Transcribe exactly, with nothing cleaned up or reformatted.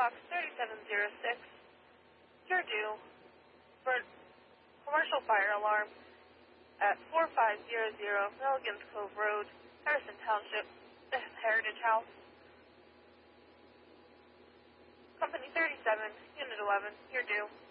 box thirty-seven oh six. You're due for commercial fire alarm at four five zero zero Milligan's Cove Road, Harrison Township, the Heritage House. Company thirty-seven, Unit eleven, you're due.